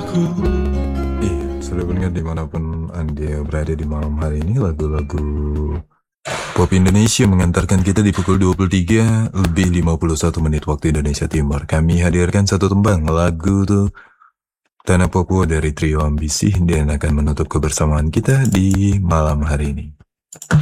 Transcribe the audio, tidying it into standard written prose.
Iya, sudah pendengar dimanapun Anda berada di malam hari ini, lagu-lagu pop Indonesia mengantarkan kita di pukul 23 lebih 51 menit waktu Indonesia Timur. Kami hadirkan satu tembang lagu tuh Tanah Papua dari Trio Ambisi dan akan menutup kebersamaan kita di malam hari ini.